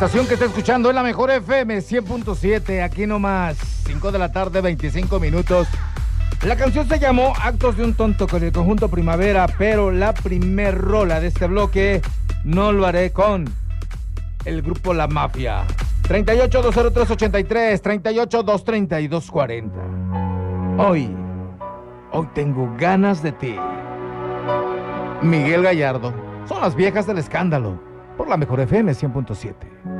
estación que está escuchando es la mejor FM 100.7, aquí nomás, 5 de la tarde, 25 minutos. La canción se llamó Actos de un tonto con el conjunto Primavera, pero la primer rola de este bloque no lo haré con el grupo La Mafia. 38-203-83, 38-232-40. Hoy tengo ganas de ti. Miguel Gallardo, son las viejas del escándalo, por la mejor FM 100.7.